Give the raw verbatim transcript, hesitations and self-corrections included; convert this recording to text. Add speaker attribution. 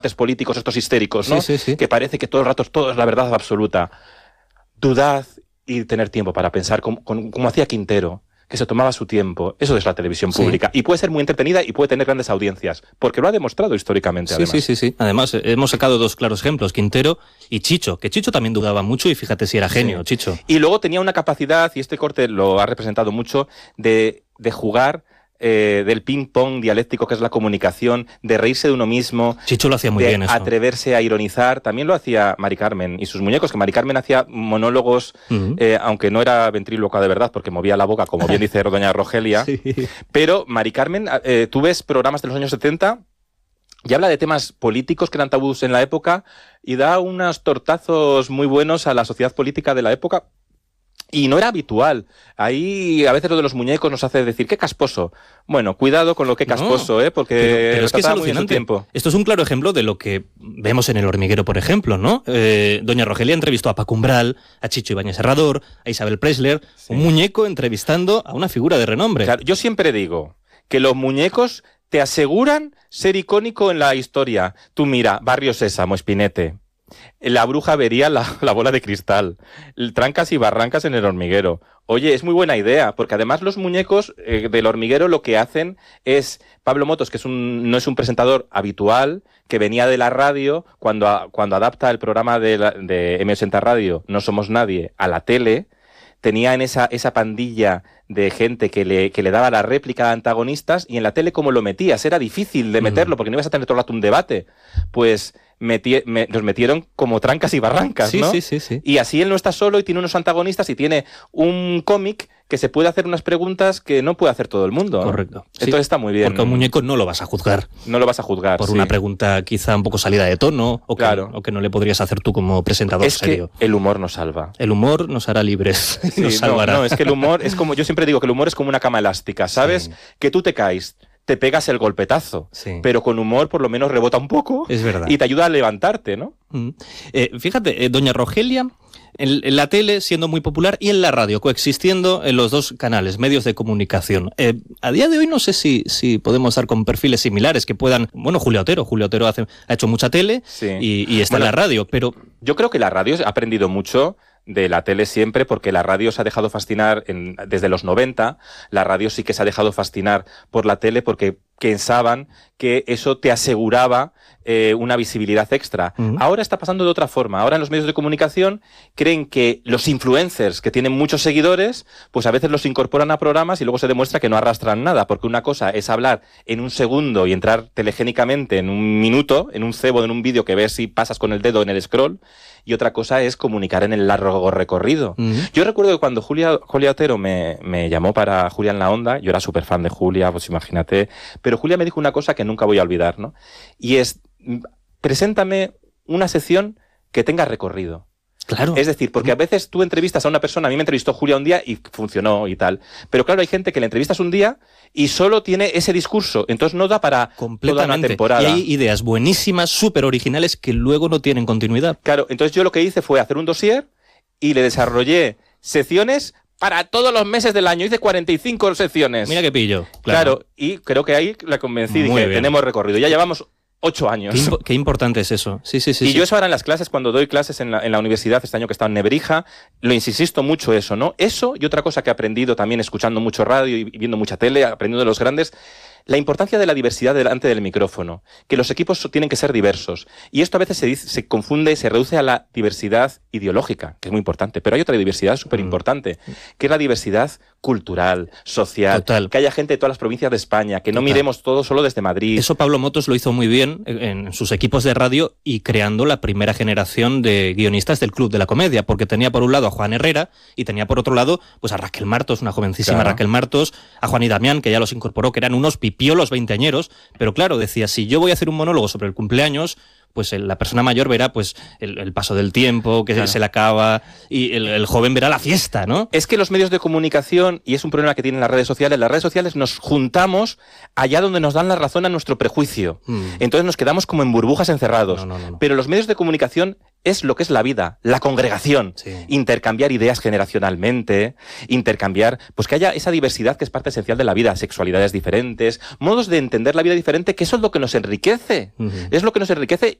Speaker 1: políticos estos histéricos, ¿no?
Speaker 2: Sí, sí, sí.
Speaker 1: Que parece que todo el rato todo es la verdad absoluta. Dudad y tener tiempo para pensar como, como, como hacía Quintero, que se tomaba su tiempo. Eso es la televisión pública. Sí. Y puede ser muy entretenida y puede tener grandes audiencias, porque lo ha demostrado históricamente,
Speaker 2: sí,
Speaker 1: además.
Speaker 2: Sí, sí, sí. Además, hemos sacado dos claros ejemplos, Quintero y Chicho, que Chicho también dudaba mucho y fíjate si era genio, sí. Chicho.
Speaker 1: Y luego tenía una capacidad, y este corte lo ha representado mucho, de, de jugar... Eh, del ping-pong dialéctico que es la comunicación, de reírse de uno mismo.
Speaker 2: Chicho lo hacía muy
Speaker 1: de
Speaker 2: bien eso.
Speaker 1: Atreverse a ironizar. También lo hacía Mari Carmen y sus muñecos, que Mari Carmen hacía monólogos, uh-huh. eh, aunque no era ventríloca de verdad, porque movía la boca, como bien dice doña Rogelia. Sí. Pero Mari Carmen, eh, tú ves programas de los años setenta y habla de temas políticos que eran tabús en la época y da unos tortazos muy buenos a la sociedad política de la época. Y no era habitual. Ahí a veces lo de los muñecos nos hace decir, qué casposo. Bueno, cuidado con lo que casposo, no, ¿eh? Porque
Speaker 2: pero, pero es que es alucinante.
Speaker 1: Tiempo.
Speaker 2: Esto es un claro ejemplo de lo que vemos en El Hormiguero, por ejemplo, ¿no? Eh, doña Rogelia entrevistó a Paco Umbral, a Chicho Ibáñez Serrador, a Isabel Preisler, sí. Un muñeco entrevistando a una figura de renombre.
Speaker 1: Claro, yo siempre digo que los muñecos te aseguran ser icónico en la historia. Tú mira, Barrio Sésamo, Espinete. La bruja vería la, la bola de cristal, trancas y barrancas en El Hormiguero. Oye, es muy buena idea, porque además los muñecos eh, del Hormiguero lo que hacen es... Pablo Motos, que es un, no es un presentador habitual, que venía de la radio, cuando, a, cuando adapta el programa de, la, de eme ochenta Radio, No Somos Nadie, a la tele, tenía en esa, esa pandilla de gente que le, que le daba la réplica a antagonistas, y en la tele, ¿cómo lo metías? Era difícil de meterlo, porque no ibas a tener todo el rato un debate. Pues... Metí, me, los metieron como trancas y barrancas,
Speaker 2: sí,
Speaker 1: ¿no?
Speaker 2: Sí, sí, sí.
Speaker 1: Y así él no está solo y tiene unos antagonistas y tiene un cómic que se puede hacer unas preguntas que no puede hacer todo el mundo, ¿no?
Speaker 2: Correcto.
Speaker 1: Entonces
Speaker 2: sí.
Speaker 1: está muy bien.
Speaker 2: Porque a un muñeco no lo vas a juzgar.
Speaker 1: No lo vas a juzgar,
Speaker 2: Por
Speaker 1: sí.
Speaker 2: una pregunta quizá un poco salida de tono o que,
Speaker 1: claro.
Speaker 2: o que no le podrías hacer tú como presentador
Speaker 1: es
Speaker 2: serio.
Speaker 1: Que el humor nos salva.
Speaker 2: El humor nos hará libres.
Speaker 1: Sí,
Speaker 2: nos salvará.
Speaker 1: No, no, es que el humor es como... Yo siempre digo que el humor es como una cama elástica, ¿sabes? Sí. Que tú te caes... te pegas el golpetazo,
Speaker 2: sí.
Speaker 1: pero con humor por lo menos rebota un poco.
Speaker 2: Es verdad.
Speaker 1: Y te ayuda a levantarte, ¿no?
Speaker 2: Mm. Eh, fíjate, eh, doña Rogelia, en, en la tele siendo muy popular y en la radio, coexistiendo en los dos canales, medios de comunicación. Eh, a día de hoy no sé si, si podemos dar con perfiles similares que puedan... Bueno, Julia Otero, Julia Otero hace, ha hecho mucha tele
Speaker 1: sí.
Speaker 2: y, y está bueno, en la radio, pero...
Speaker 1: Yo creo que la radio ha aprendido mucho de la tele siempre, porque la radio se ha dejado fascinar en, desde los noventa, la radio sí que se ha dejado fascinar por la tele porque pensaban que eso te aseguraba eh, una visibilidad extra. Uh-huh. Ahora está pasando de otra forma. Ahora en los medios de comunicación creen que los influencers que tienen muchos seguidores, pues a veces los incorporan a programas y luego se demuestra que no arrastran nada, porque una cosa es hablar en un segundo y entrar telegénicamente en un minuto, en un cebo, en un vídeo que ves si pasas con el dedo en el scroll, y otra cosa es comunicar en el largo recorrido. Uh-huh. Yo recuerdo que cuando Julia, Julia Otero me, me llamó para Julia en la Onda, yo era súper fan de Julia, pues imagínate, pero Julia me dijo una cosa que nunca voy a olvidar, ¿no? Y es, preséntame una sección que tenga recorrido.
Speaker 2: Claro.
Speaker 1: Es decir, porque a veces tú entrevistas a una persona, a mí me entrevistó Julia un día y funcionó y tal, pero claro, hay gente que le entrevistas un día y solo tiene ese discurso, entonces no da para toda una temporada.
Speaker 2: Y hay ideas buenísimas, súper originales, que luego no tienen continuidad.
Speaker 1: Claro, entonces yo lo que hice fue hacer un dossier y le desarrollé secciones para todos los meses del año. Hice cuarenta y cinco secciones.
Speaker 2: Mira qué pillo.
Speaker 1: Claro, claro y creo que ahí la convencí,
Speaker 2: Muy
Speaker 1: dije,
Speaker 2: bien.
Speaker 1: tenemos recorrido, ya llevamos ocho años.
Speaker 2: Qué, impo- qué importante es eso. Sí, sí, sí.
Speaker 1: Y
Speaker 2: sí.
Speaker 1: yo eso ahora en las clases, cuando doy clases en la, en la universidad, este año que he estado en Nebrija, lo insisto mucho eso, ¿no? Eso y otra cosa que he aprendido también escuchando mucho radio y viendo mucha tele, aprendiendo de los grandes, la importancia de la diversidad delante del micrófono, que los equipos tienen que ser diversos. Y esto a veces se, dice, se confunde, se reduce a la diversidad ideológica, que es muy importante, pero hay otra diversidad súper importante, que es la diversidad cultural, social,
Speaker 2: Total.
Speaker 1: Que haya gente de todas las provincias de España, que no
Speaker 2: Total.
Speaker 1: miremos todo solo desde Madrid.
Speaker 2: Eso Pablo Motos lo hizo muy bien en sus equipos de radio y creando la primera generación de guionistas del Club de la Comedia, porque tenía por un lado a Juan Herrera y tenía por otro lado pues a Raquel Martos, una jovencísima
Speaker 1: Claro.
Speaker 2: Raquel Martos, a Juan y Damián, que ya los incorporó, que eran unos pipiolos veinteañeros, pero claro, decía, si yo voy a hacer un monólogo sobre el cumpleaños, pues la persona mayor verá pues el, el paso del tiempo, que claro. se le acaba, y el, el joven verá la fiesta, ¿no?
Speaker 1: Es que los medios de comunicación, y es un problema que tienen las redes sociales, las redes sociales nos juntamos allá donde nos dan la razón a nuestro prejuicio. Mm. Entonces nos quedamos como en burbujas encerrados. No, no, no, no. Pero los medios de comunicación es lo que es la vida, la congregación. Sí. Intercambiar ideas generacionalmente, intercambiar, pues que haya esa diversidad que es parte esencial de la vida, sexualidades diferentes, modos de entender la vida diferente, que eso es lo que nos enriquece. Uh-huh. Es lo que nos enriquece